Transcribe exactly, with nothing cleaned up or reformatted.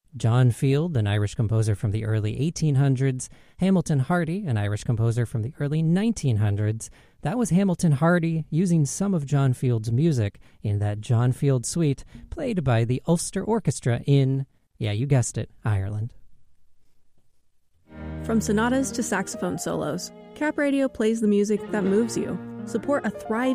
John Field, an Irish composer from the early eighteen hundreds. Hamilton Hardy, an Irish composer from the early nineteen hundreds. That was Hamilton Hardy using some of John Field's music in that John Field suite played by the Ulster Orchestra in, yeah, you guessed it, Ireland. From sonatas to saxophone solos, Cap Radio plays the music that moves you. Support a thriving